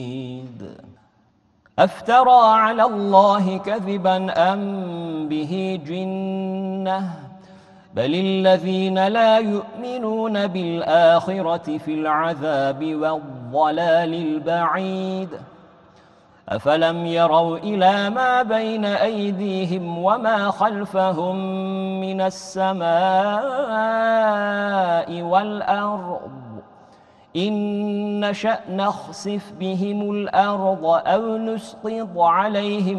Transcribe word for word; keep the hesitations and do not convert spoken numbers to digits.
أفترى على الله كذبا أم به جنة بل الذين لا يؤمنون بالآخرة في العذاب والضلال البعيد أفلم يروا إلى ما بين أيديهم وما خلفهم من السماء والأرض إن نشأ نخسف بهم الأرض أو نسقط عليهم